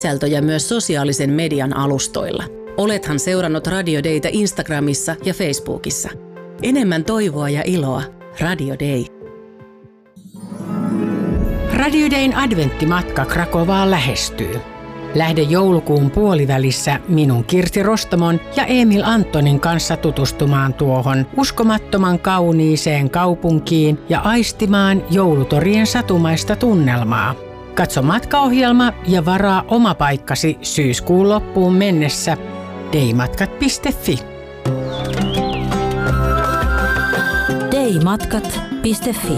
Sisältöjä myös sosiaalisen median alustoilla. Olethan seurannut Radio Daytä Instagramissa ja Facebookissa. Enemmän toivoa ja iloa. Radio Day. Radio Dayn adventtimatka Krakovaan lähestyy. Lähde joulukuun puolivälissä minun Kirsi Rostomon ja Emil Antonin kanssa tutustumaan tuohon uskomattoman kauniiseen kaupunkiin ja aistimaan joulutorien satumaista tunnelmaa. Katso matkaohjelma ja varaa oma paikkasi syyskuun loppuun mennessä daymatkat.fi. daymatkat.fi.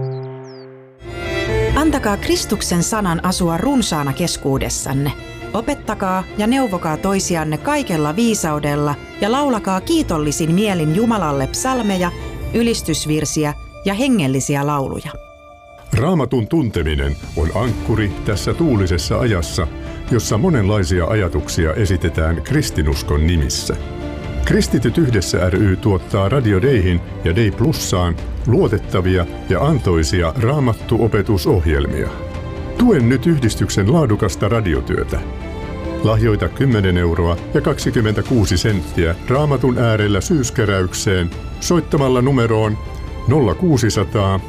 Antakaa Kristuksen sanan asua runsaana keskuudessanne. Opettakaa ja neuvokaa toisianne kaikella viisaudella ja laulakaa kiitollisin mielin Jumalalle psalmeja, ylistysvirsiä ja hengellisiä lauluja. Raamatun tunteminen on ankkuri tässä tuulisessa ajassa, jossa monenlaisia ajatuksia esitetään kristinuskon nimissä. Kristityt yhdessä ry tuottaa Radio Dayhin ja Day Plussaan luotettavia ja antoisia raamattuopetusohjelmia. Tuen nyt yhdistyksen laadukasta radiotyötä. Lahjoita 10 € ja 26 senttiä Raamatun äärellä syyskeräykseen soittamalla numeroon 0600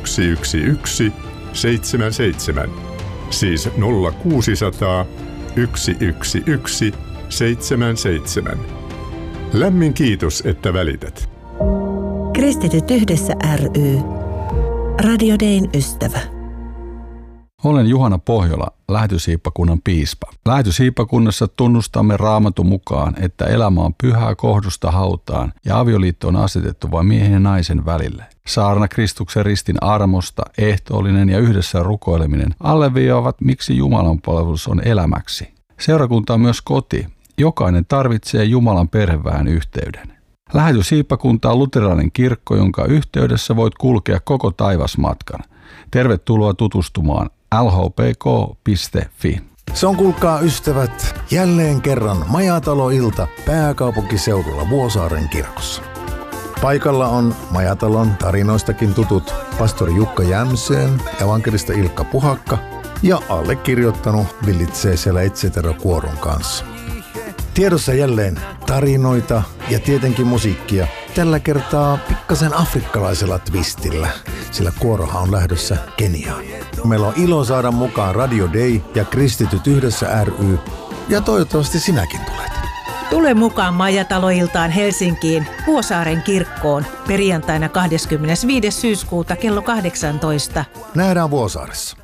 111 77. Siis 0600 111 77. Lämmin kiitos, että välität. Kristityt yhdessä ry. Radio Dayn ystävä. Olen Juhana Pohjola, Lähetyssiippakunnan piispa. Lähetyssiippakunnassa tunnustamme Raamatun mukaan, että elämä on pyhää kohdusta hautaan ja avioliitto on asetettu vain miehen ja naisen välille. Saarna Kristuksen ristin armosta, ehtoollinen ja yhdessä rukoileminen alleviivaavat, miksi Jumalan palvelus on elämäksi. Seurakunta on myös koti. Jokainen tarvitsee Jumalan perheväen yhteyden. Lähetyssiippakunta on luterilainen kirkko, jonka yhteydessä voit kulkea koko taivasmatkan. Tervetuloa tutustumaan lhpk.fi. Se on, kuulkaa ystävät, jälleen kerran majataloilta pääkaupunkiseudulla Vuosaaren kirkossa. Paikalla on Majatalon tarinoistakin tutut pastori Jukka Jämseen, evankelista Ilkka Puhakka ja allekirjoittanut villitsee siellä Etsetero-kuoron kanssa. Tiedossa jälleen tarinoita ja tietenkin musiikkia. Tällä kertaa pikkasen afrikkalaisella twistillä, sillä kuorohan on lähdössä Keniaan. Meillä on ilo saada mukaan Radio Day ja Kristityt yhdessä ry. Ja toivottavasti sinäkin tulet. Tule mukaan Majataloiltaan Helsinkiin Vuosaaren kirkkoon perjantaina 25. syyskuuta kello 18. Nähdään Vuosaaressa.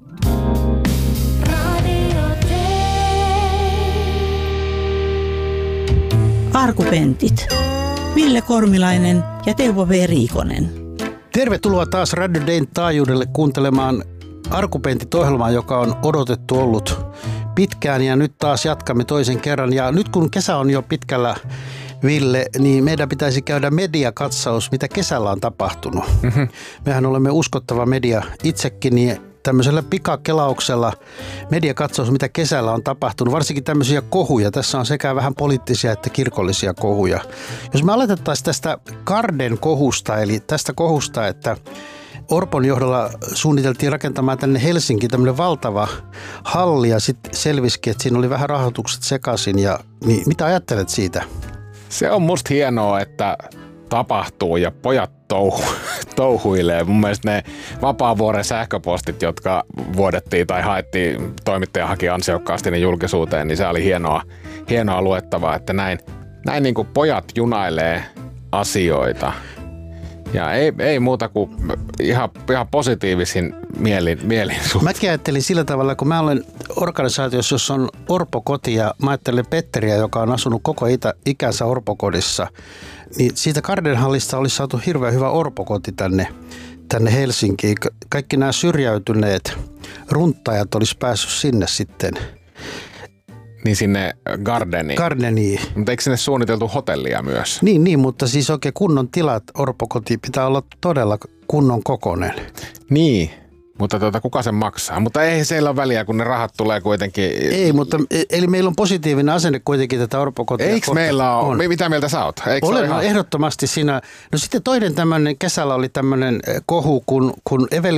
Arkupentit. Ville Kormilainen ja Teuvo V. Riikonen. Tervetuloa taas Radio Dayn taajuudelle kuuntelemaan Arkupentit-ohjelmaa, joka on odotettu ollut pitkään ja nyt taas jatkamme toisen kerran. Ja nyt kun kesä on jo pitkällä, Ville, niin meidän pitäisi käydä mediakatsaus, mitä kesällä on tapahtunut. Mehän olemme uskottava media itsekin, niin tämmöisellä pikakelauksella mediakatsaus, mitä kesällä on tapahtunut, varsinkin tämmöisiä kohuja. Tässä on sekä vähän poliittisia että kirkollisia kohuja. Jos me aloitettaisiin tästä Garden kohusta, eli tästä kohusta, että Orpon johdolla suunniteltiin rakentamaan tänne Helsinkiin tämmöinen valtava halli ja sitten selvisikin, että siinä oli vähän rahoitukset sekaisin. Niin mitä ajattelet siitä? Se on musta hienoa, että tapahtuu ja pojat touhuilee. Mun mielestä ne Vapaavuoren sähköpostit, jotka vuodettiin tai haettiin, toimittaja haki ansiokkaasti ne julkisuuteen, niin se oli hienoa luettavaa, että näin niin kuin pojat junailee asioita. Ja ei muuta kuin ihan positiivisin mielin suhteen. Mäkin ajattelin sillä tavalla, kun mä olen organisaatiossa, jossa on orpokoti ja mä ajattelen Petteriä, joka on asunut koko ikänsä orpokodissa, niin siitä Gardenhallista olisi saatu hirveän hyvä orpokoti tänne Helsinkiin. Kaikki nämä syrjäytyneet runttajat olisi päässyt sinne sitten. Niin sinne Gardeniin. Mutta eikö sinne suunniteltu hotellia myös? Niin, mutta siis oikein kunnon tilat orpokoti pitää olla todella kunnon kokoinen. Niin, mutta kuka sen maksaa? Mutta ei siellä ole väliä, kun ne rahat tulee kuitenkin. Ei, mutta eli meillä on positiivinen asenne kuitenkin tätä orpokotia. Eikö meillä ole? Mitä mieltä sä oot? Olen ehdottomasti siinä. No sitten toinen tämmöinen, kesällä oli tämmöinen kohu, kun Evelina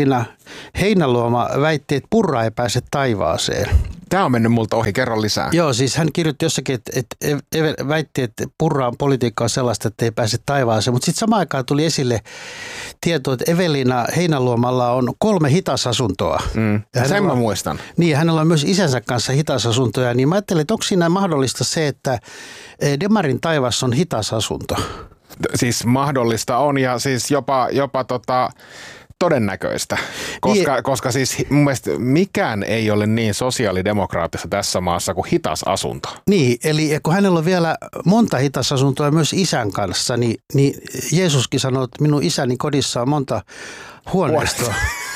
Heinäluoma väitti, että Purra ei pääse taivaaseen. Tämä on mennyt multa ohi, kerro lisää. Joo, siis hän kirjoitti jossakin, että väitti, että Purran politiikka on sellaista, että ei pääse taivaaseen. Mutta sitten samaan aikaan tuli esille tieto, että Evelina Heinäluomalla on 3 hitasasuntoa. Sen mä muistan. Niin, hänellä on myös isänsä kanssa hitasasuntoja. Niin mä ajattelin, että onko siinä mahdollista se, että Demarin taivas on hitasasunto? Siis mahdollista on ja siis jopa todennäköistä, koska siis mun mielestä mikään ei ole niin sosiaalidemokraattista tässä maassa kuin hitas asunto. Niin, eli kun hänellä on vielä monta hitasasuntoa myös isän kanssa, niin Jeesuskin sanoi, että minun isäni kodissa on monta huoneistoa.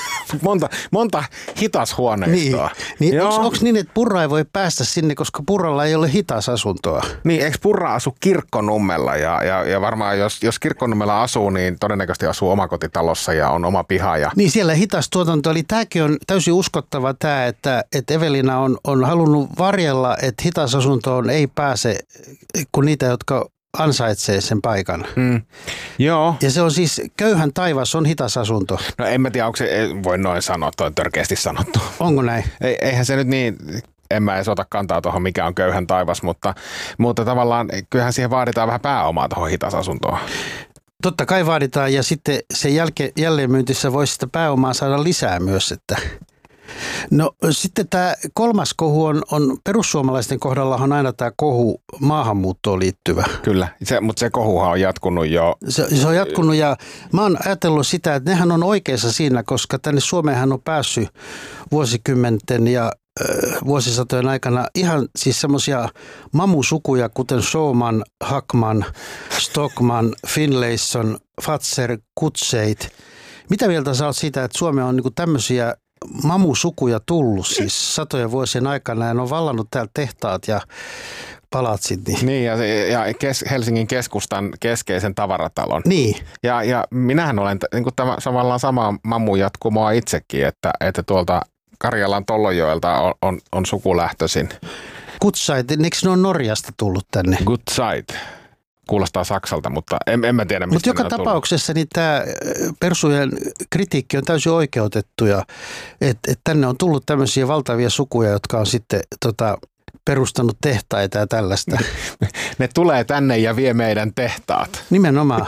monta hitashuoneistoa. Niin onko niin, että Purra ei voi päästä sinne, koska Purralla ei ole hitasasuntoa? Niin, eikö Purra asu Kirkkonummella ja varmaan jos Kirkkonummella asuu, niin todennäköisesti asuu omakotitalossa ja on oma piha. Ja... Niin, siellä hitastuotanto, eli tämäkin on täysin uskottava tämä, että Evelina on halunnut varjella, että hitasasuntoon ei pääse kuin niitä, jotka ansaitsee sen paikan. Joo. Ja se on siis köyhän taivas on hitasasunto. No en mä tiedä, onko se, voi noin sanoa, toi on törkeästi sanottu. Onko näin? Eihän se nyt niin, en mä edes ota kantaa tuohon, mikä on köyhän taivas, mutta tavallaan kyllähän siihen vaaditaan vähän pääomaa tuohon hitasasuntoon. Totta kai vaaditaan ja sitten sen jälleenmyyntissä voisi sitä pääomaa saada lisää myös, että... No sitten tämä kolmas kohu on perussuomalaisten kohdalla on aina tämä kohu maahanmuuttoon liittyvä. Kyllä, mutta se kohuhan on jatkunut jo. Se on jatkunut ja mä oon ajatellut sitä, että nehän on oikeassa siinä, koska tänne Suomeenhan on päässyt vuosikymmenten ja vuosisatojen aikana ihan siis semmoisia mamusukuja, kuten Schumann, Hackman, Stockman, Finlayson, Fatser, Kutseit. Mitä mieltä sä oot siitä, että Suomeen on niinku tämmöisiä mamusukuja tullut siis satojen vuosien aikana ja ne on vallannut täällä tehtaat ja palatsit. Niin ja Helsingin keskustan keskeisen tavaratalon. Niin. Ja minähän olen niin kuin tavallaan samaa mamu jatkumoa itsekin, että tuolta Karjalan Tollonjoelta on sukulähtöisin. Kutsait, eikö ne on Norjasta tullut tänne? Kutsait. Kuulostaa Saksalta, mutta en mä tiedä, mistä mutta joka tapauksessa niin tämä persujen kritiikki on täysin oikeutettu ja että tänne on tullut tämmöisiä valtavia sukuja, jotka on sitten perustanut tehtaita ja tällaista. Ne tulee tänne ja vie meidän tehtaat. Nimenomaan.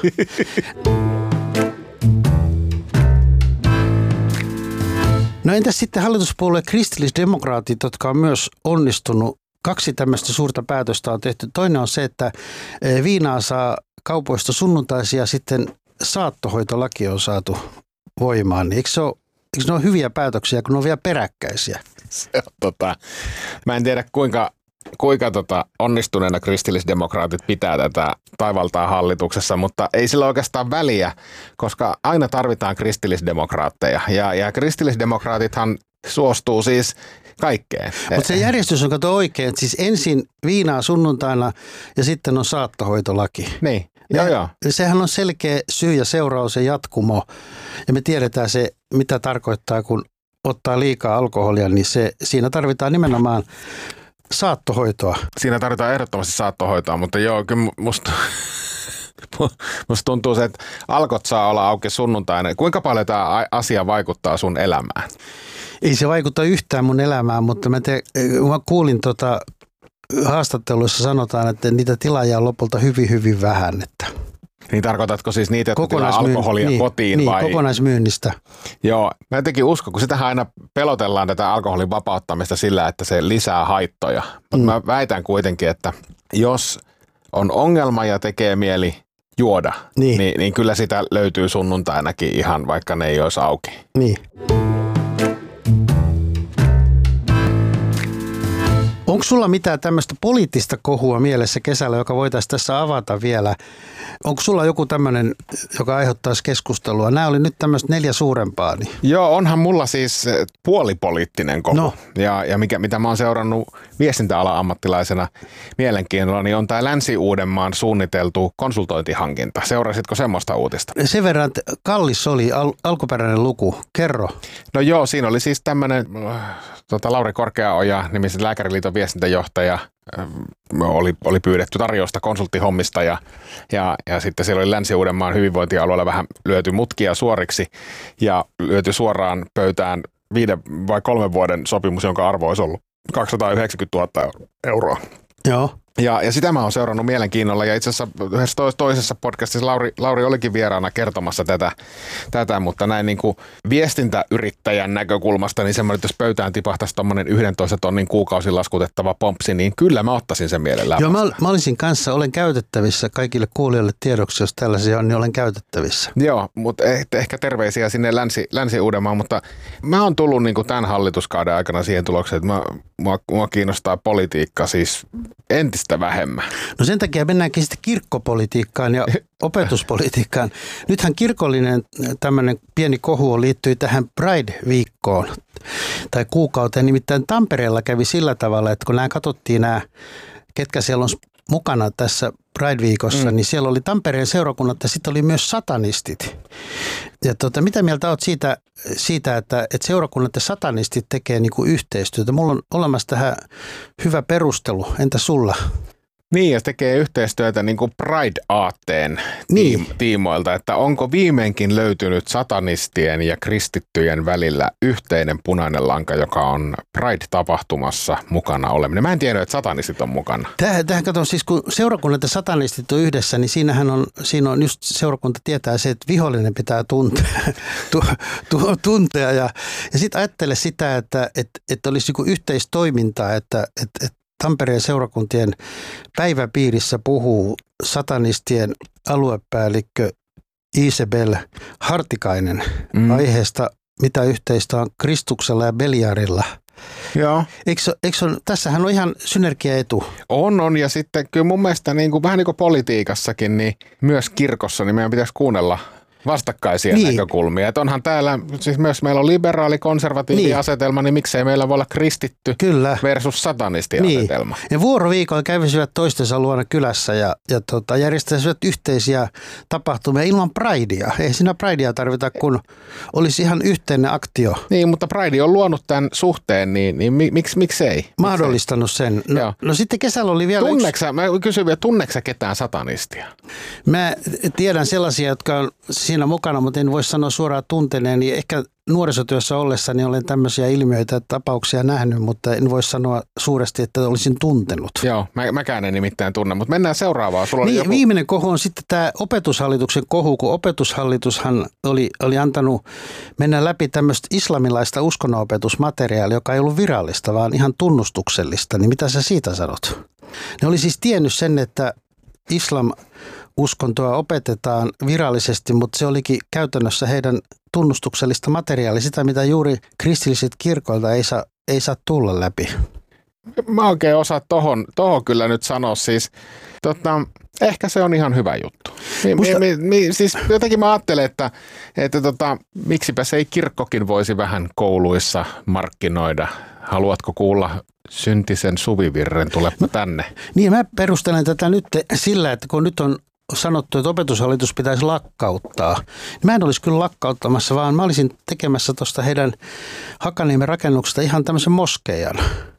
No entäs sitten hallituspuolue kristillisdemokraatit, jotka on myös onnistunut? 2 tämmöistä suurta päätöstä on tehty. Toinen on se, että viinaa saa kaupoista sunnuntaisin ja sitten saattohoitolaki on saatu voimaan. Eikö ne ole hyviä päätöksiä, kun ne on vielä peräkkäisiä? Mä en tiedä kuinka onnistuneena kristillisdemokraatit pitää tätä taivaltaa hallituksessa, mutta ei sillä oikeastaan väliä, koska aina tarvitaan kristillisdemokraatteja ja kristillisdemokraatithan suostuu siis kaikkeen. Mutta se järjestys on kato oikein, että siis ensin viinaa sunnuntaina ja sitten on saattohoitolaki. Niin, joo. Sehän on selkeä syy ja seuraus ja jatkumo. Ja me tiedetään se, mitä tarkoittaa, kun ottaa liikaa alkoholia, niin siinä tarvitaan nimenomaan saattohoitoa. Siinä tarvitaan ehdottomasti saattohoitoa, mutta joo, kyllä musta tuntuu se, että alkot saa olla auki sunnuntaina. Kuinka paljon tämä asia vaikuttaa sun elämään? Ei se vaikuta yhtään mun elämään, mutta mä kuulin haastatteluissa sanotaan, että niitä tilaajia on lopulta hyvin vähän. Että niin tarkoitatko siis niitä, jotka tilaa alkoholia kotiin vai? Niin, kokonaismyynnistä. Joo, mä jotenkin uskon, kun sitähän aina pelotellaan tätä alkoholin vapauttamista sillä, että se lisää haittoja. Mutta mä väitän kuitenkin, että jos on ongelma ja tekee mieli juoda, niin kyllä sitä löytyy sunnuntainakin ihan, vaikka ne ei olisi auki. Niin. Onko sulla mitään tämmöistä poliittista kohua mielessä kesällä, joka voitaisiin tässä avata vielä? Onko sulla joku tämmöinen, joka aiheuttaisi keskustelua? Nämä oli nyt tämmöistä 4 suurempaa. Niin. Joo, onhan mulla siis puolipoliittinen kohu. No. Ja mitä mä oon seurannut viestintäalan ammattilaisena mielenkiinnolla, niin on tämä Länsi-Uudenmaan suunniteltu konsultointihankinta. Seurasitko semmoista uutista? Sen verran, että kallis oli alkuperäinen luku. Kerro. No joo, siinä oli siis tämmöinen Lauri Korkeaoja nimisen Lääkäriliiton viestintäjohtaja oli pyydetty tarjousta konsulttihommista ja sitten siellä oli Länsi-Uudenmaan hyvinvointialueella vähän lyöty mutkia suoriksi ja lyöty suoraan pöytään 5 vai 3 vuoden sopimus, jonka arvo olisi ollut 290 000 euroa. Joo. Ja sitä mä oon seurannut mielenkiinnolla ja itse asiassa yhdessä toisessa podcastissa Lauri olikin vieraana kertomassa tätä, mutta näin niin kuin viestintäyrittäjän näkökulmasta, niin semmoinen, että jos pöytään tipahtaisi tommoinen 11 tonnin kuukausilaskutettava pompsi, niin kyllä mä ottaisin sen mielellään. Joo, mä olisin kanssa, olen käytettävissä kaikille kuulijoille tiedoksi, jos tällaisia on, niin olen käytettävissä. Joo, mutta ehkä terveisiä sinne Länsi-Uudenmaan, mutta mä oon tullut niin kuin tämän hallituskauden aikana siihen tulokseen, että mua kiinnostaa politiikka siis entistä vähemmän. No sen takia mennäänkin sitten kirkkopolitiikkaan ja opetuspolitiikkaan. Nythän kirkollinen tämmöinen pieni kohu liittyy tähän Pride-viikkoon tai kuukauteen. Nimittäin Tampereella kävi sillä tavalla, että kun katsottiin ketkä siellä on mukana tässä Pride-viikossa, niin siellä oli Tampereen seurakunnat ja sitten oli myös satanistit. Ja mitä mieltä olet siitä että seurakunnat ja satanistit tekee niinku yhteistyötä? Mulla on olemassa tähän hyvä perustelu. Entä sulla? Niin, ja tekee yhteistyötä niin kuin Pride-aatteen tiimoilta, että onko viimeinkin löytynyt satanistien ja kristittyjen välillä yhteinen punainen lanka, joka on Pride-tapahtumassa mukana oleminen. Mä en tiedä, että satanistit on mukana. Tähän katon, siis kun seurakunnat ja satanistit on yhdessä, niin siinä on just seurakunta tietää se, että vihollinen pitää tuntea ja sitten ajattele sitä, että olisi niin yhteistoimintaa, että Tampereen seurakuntien päiväpiirissä puhuu satanistien aluepäällikkö Isabel Hartikainen aiheesta, mitä yhteistä on Kristuksella ja Beliarilla. Joo. Tässähän on ihan synergiaetu. On, ja sitten kyllä mun mielestä vähän niin kuin politiikassakin, niin myös kirkossa niin meidän pitäisi kuunnella vastakkaisia näkökulmia. Että onhan täällä, siis myös meillä on liberaali-konservatiivi-asetelma, niin miksei meillä voi olla kristitty versus satanisti-asetelma. Ja vuoroviikolla kävisivät toistensa luona kylässä ja järjestäisivät yhteisiä tapahtumia ilman Pridea. Ei siinä Pridea tarvita, kun olisi ihan yhteinen aktio. Niin, mutta Pride on luonut tämän suhteen, niin miksei? Mahdollistanut sen. No sitten kesällä oli vielä mä kysyin vielä, tunneksä ketään satanistia? Mä tiedän sellaisia, jotka on siinä mukana, mutta en voi sanoa suoraan tunteneen, niin ehkä nuorisotyössä ollessani olen tämmöisiä ilmiöitä, tapauksia nähnyt, mutta en voi sanoa suuresti, että olisin tuntenut. Joo, mäkään en nimittäin tunne, mutta mennään seuraavaan. Sulla oli joku... Viimeinen kohu on sitten tämä opetushallituksen kohu, kun opetushallitushan oli antanut mennä läpi tämmöistä islamilaista uskonnonopetusmateriaalia, joka ei ollut virallista, vaan ihan tunnustuksellista. Niin mitä sä siitä sanot? Ne oli siis tiennyt sen, että uskontoa opetetaan virallisesti, mutta se olikin käytännössä heidän tunnustuksellista materiaalia, sitä mitä juuri kristilliset kirkoilta ei saa tulla läpi. Mä oikein osaa tohon kyllä nyt sanoa, siis ehkä se on ihan hyvä juttu. Siis jotenkin mä ajattelen, että miksipä se ei kirkkokin voisi vähän kouluissa markkinoida. Haluatko kuulla syntisen suvivirren, tulepa tänne. Niin, mä perustelen tätä nyt sillä, että kun nyt on sanottu, että opetushallitus pitäisi lakkauttaa. Mä en olisi kyllä lakkauttamassa, vaan mä olisin tekemässä tuosta heidän Hakaniemen rakennuksesta ihan tämmöisen moskeijan.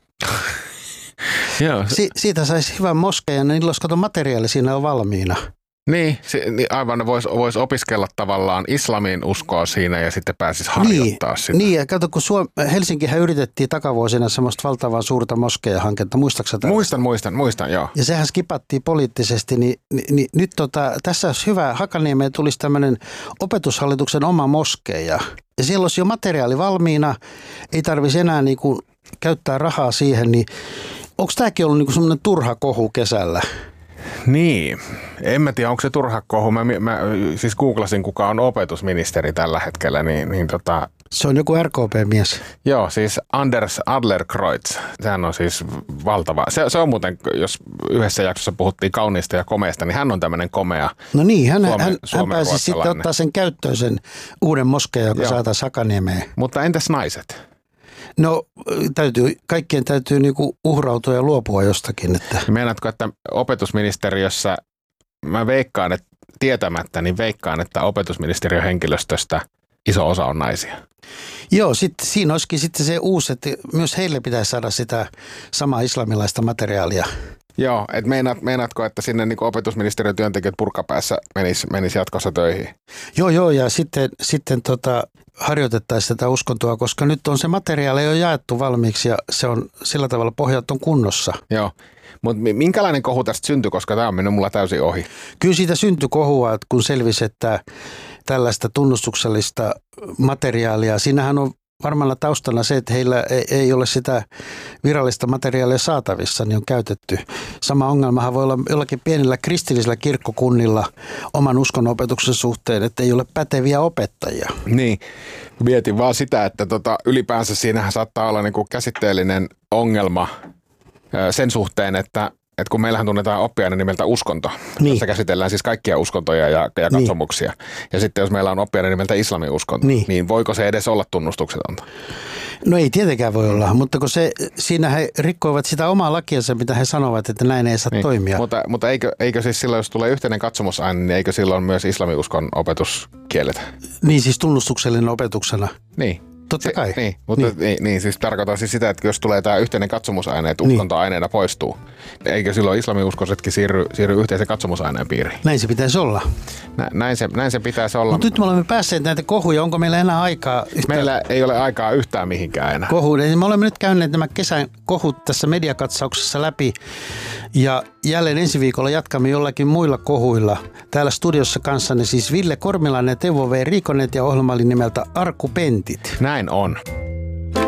Joo. Siitä saisi hyvän moskeijan, niin niillä olisi materiaali siinä on valmiina. Niin, aivan vois opiskella tavallaan islamin uskoa siinä ja sitten pääsisi harjoittaa sitä. Niin, ja kato, kun Helsinkihän yritettiin takavuosina semmoista valtavan suurta moskejahanketta, muistaaksä tätä? Muistan, joo. Ja sehän skipattiin poliittisesti, niin nyt tässä olisi hyvä, Hakaniemeen tulisi tämmöinen opetushallituksen oma moskeja. Ja siellä olisi jo materiaali valmiina, ei tarvitsisi enää niinku käyttää rahaa siihen, niin onko tämäkin ollut niinku semmoinen turha kohu kesällä? Niin, en mä tiedä, onko se turha kohu. Mä siis googlasin, kuka on opetusministeri tällä hetkellä, niin Se on joku RKP-mies. Joo, siis Anders Adlercreutz. Sehän on siis valtava. Se on muuten, jos yhdessä jaksossa puhuttiin kauniista ja komeasta, niin hän on tämmöinen komea. No niin, hän pääsi sitten ottaa sen käyttöön sen uuden moskeen, joka saataisiin Hakaniemeen. Mutta entäs naiset? No kaikkien täytyy niinku uhrautua ja luopua jostakin. Meinaatko, että opetusministeriössä, mä veikkaan, että tietämättä, niin veikkaan, että opetusministeriön henkilöstöstä iso osa on naisia. Joo, sitten siinä olisikin sitten se uusi, että myös heille pitäisi saada sitä samaa islamilaista materiaalia. Joo, että meinaatko, että sinne niin opetusministeriön työntekijät purkapäässä menis jatkossa töihin? Joo, ja sitten harjoitettaisiin tätä uskontoa, koska nyt on se materiaali jo jaettu valmiiksi ja se on sillä tavalla pohjat on kunnossa. Joo, mutta minkälainen kohu tästä syntyi, koska tämä on mennyt mulla täysin ohi? Kyllä siitä syntyi kohua, kun selvisi, että tällaista tunnustuksellista materiaalia, siinähän on varmalla taustana se, että heillä ei ole sitä virallista materiaalia saatavissa, niin on käytetty. Sama ongelmahan voi olla jollakin pienillä kristillisillä kirkkokunnilla oman uskonnonopetuksen suhteen, että ei ole päteviä opettajia. Niin, mietin vaan sitä, että ylipäänsä siinähän saattaa olla niinku käsitteellinen ongelma sen suhteen, että kun meillähän tunnetaan oppiaine nimeltä uskonto, jossa käsitellään siis kaikkia uskontoja ja katsomuksia. Ja sitten jos meillä on oppiaine nimeltä islamin uskonto, niin voiko se edes olla tunnustuksetonta? No ei tietenkään voi olla, mutta kun siinä he rikkoivat sitä omaa lakiansa, mitä he sanovat, että näin ei saa toimia. Mutta eikö siis silloin, jos tulee yhteinen katsomusaine, niin eikö silloin myös islamiuskon opetus kielletä? Niin, siis tunnustuksellinen opetuksena. Niin. Totta kai. Niin, siis tarkoitan siis sitä, että jos tulee tämä yhteinen katsomusaine, että uskontoaineena poistuu, eikö silloin islamiuskoisetkin siirry yhteisen katsomusaineen piiriin? Näin se pitäisi olla. Näin se pitäisi olla. Mutta nyt me olemme päässeet näitä kohuja, onko meillä enää aikaa? Meillä ei ole aikaa yhtään mihinkään enää. Kohuja. Me olemme nyt käyneet nämä kesän kohut tässä mediakatsauksessa läpi ja jälleen ensi viikolla jatkamme jollakin muilla kohuilla. Täällä studiossa kanssani siis Ville Kormilainen ja Teuvo V. Riikonen ja ohjelma oli nimeltä Arkupentit. Näin on.